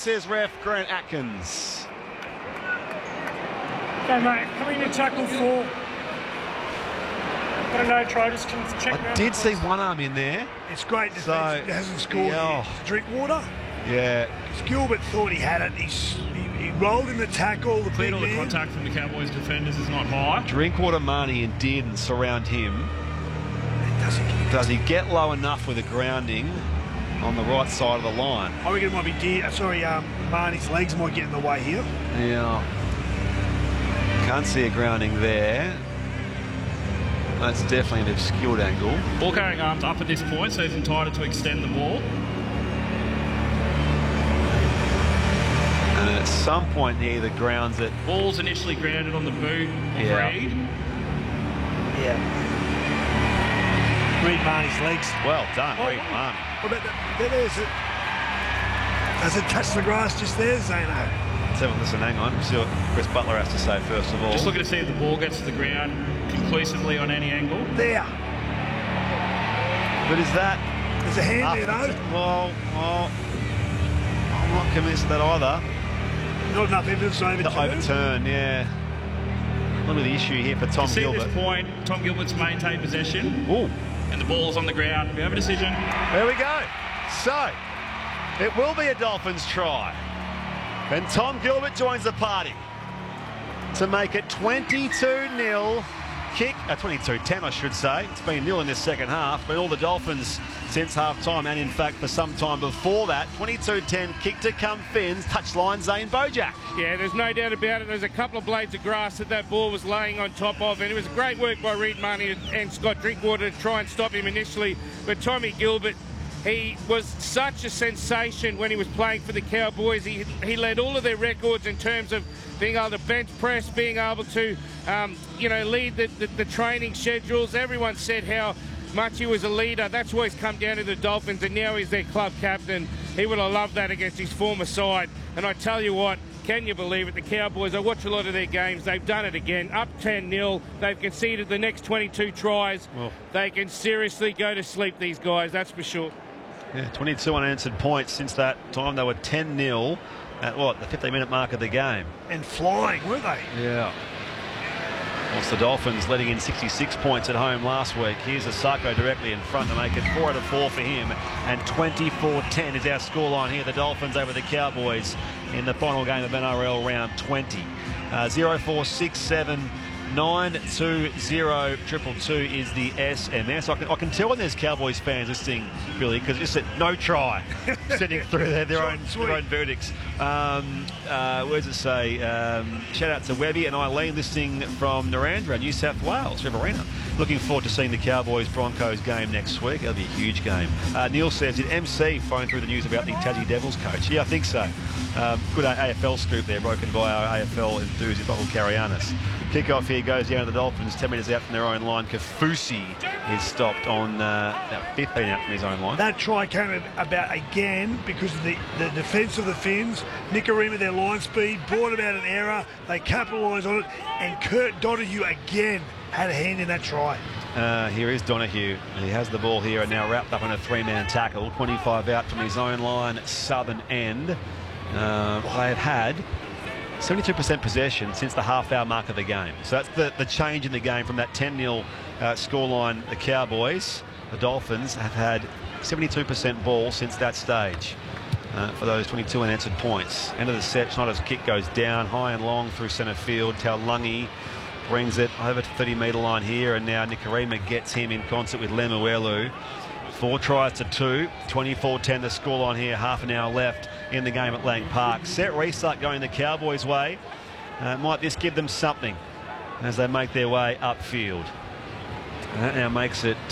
says ref Grant Atkins. Okay, mate, coming to tackle 4. Got a no try, just can check I did see one arm in there. It's great defence. He hasn't scored yet. Drinkwater. Yeah. Gilbert thought he had it. He rolled in the tackle. The Cleared all the contact from the Cowboys defenders is not high. Drinkwater, Marnie and Dearden surround him. Does he get low enough with a grounding on the right side of the line? I reckon it might be Marnie's legs might get in the way here. Yeah. Can't see a grounding there. That's definitely an obscured angle. Ball carrying arms up at this point, so he's entitled to extend the ball. And at some point here, the grounds it. Ball's initially grounded on the boot of Reid. Yeah. Reid Marnie's legs. Well done, Reid Marnie. What about does it touch the grass just there, Zano? Let's have a listen, hang on. See what Chris Butler has to say first of all. Just looking to see if the ball gets to the ground conclusively on any angle. There. But is that... There's a hand there, though. Well, I'm not convinced of that either. Not enough evidence to overturn. To overturn, yeah. Look at the issue here for Tom Gilbert. At this point, Tom Gilbert's maintained possession. Ooh. And the ball's on the ground. We have a decision. There we go. So, it will be a Dolphins try. And Tom Gilbert joins the party to make it 22-0 kick, 22-10 I should say. It's been nil in this second half, but all the Dolphins since half-time and in fact for some time before that. 22-10 kick to come Fins, touchline Zane Bojack. Yeah, there's no doubt about it. There's a couple of blades of grass that ball was laying on top of, and it was great work by Reid Marnie and Scott Drinkwater to try and stop him initially. But Tommy Gilbert, he was such a sensation when he was playing for the Cowboys. He led all of their records in terms of being able to bench press, being able to, lead the training schedules. Everyone said how much he was a leader. That's why he's come down to the Dolphins, and now he's their club captain. He would have loved that against his former side. And I tell you what, can you believe it? The Cowboys, I watch a lot of their games. They've done it again. Up 10-0. They've conceded the next 22 tries. Well, they can seriously go to sleep, these guys, that's for sure. Yeah, 22 unanswered points since that time. They were 10-0 at the 15-minute mark of the game. And flying, weren't they? Yeah. Whilst the Dolphins letting in 66 points at home last week. Here's Asako directly in front to make it 4 out of 4 for him. And 24-10 is our scoreline here. The Dolphins over the Cowboys in the final game of NRL round 20. 0467 920-222 is the SMS. I can tell when there's Cowboys fans listening, Billy, because it's no try sitting through their own verdicts. Where does it say? Shout out to Webby and Eileen listening from Narrandera, New South Wales, Riverina. Looking forward to seeing the Cowboys-Broncos game next week. That'll be a huge game. Neil says, did MC phone through the news about the Tassie Devils coach? Yeah, I think so. Good AFL scoop there, broken by our AFL enthusiast, Michael Carianis. Kick-off here goes down to the Dolphins, 10 metres out from their own line. Kafusi is stopped on 15 out from his own line. That try came about again because of the defence of the Fins. Nikorima, their line speed, brought about an error. They capitalised on it, and Kurt Donahue again had a hand in that try. Here is Donahue. He has the ball here and now wrapped up in a 3-man tackle. 25 out from his own line, southern end. They have had 72% possession since the half-hour mark of the game. So that's the change in the game from that 10-0 scoreline. The Cowboys, the Dolphins, have had 72% ball since that stage for those 22 unanswered points. End of the set, Schneider's kick goes down, high and long through centre field. Taulagi brings it over to 30-metre line here, and now Nikorima gets him in concert with Lemuelu. 4 tries to 2, 24-10 the scoreline here, half an hour left in the game at Lang Park. Set restart going the Cowboys' way. Might this give them something as they make their way upfield? And that now makes it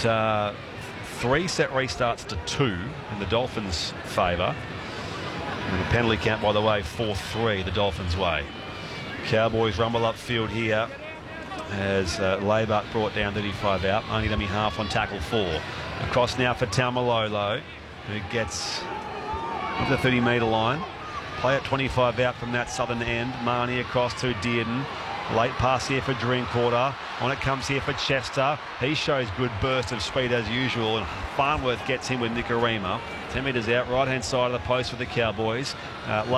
3 set restarts to 2 in the Dolphins' favour. And the penalty count, by the way, 4-3 the Dolphins' way. Cowboys rumble upfield here as Laibach brought down 35 out. Only dummy half on tackle 4. Across now for Taumalolo, who gets to the 30-metre line. Play at 25 out from that southern end. Marnie across to Dearden. Late pass here for Drinkwater. On it comes here for Chester. He shows good burst of speed as usual, and Farnworth gets him with Nikorima. 10 metres out, right-hand side of the post for the Cowboys.